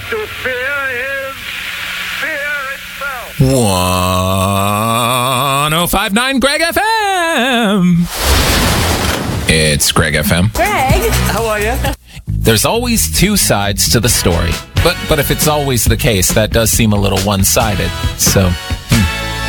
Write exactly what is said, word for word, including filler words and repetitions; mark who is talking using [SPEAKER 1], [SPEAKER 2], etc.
[SPEAKER 1] to fear is fear itself.
[SPEAKER 2] one oh five point nine Greg F M. It's Greg F M.
[SPEAKER 3] Greg.
[SPEAKER 4] How are you?
[SPEAKER 2] There's always two sides to the story. But but if it's always the case, that does seem a little one-sided. So